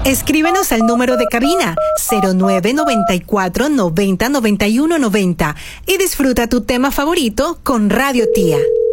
Escríbenos al número de cabina 0994 90 91 90 y disfruta tu tema favorito con Radio Tía.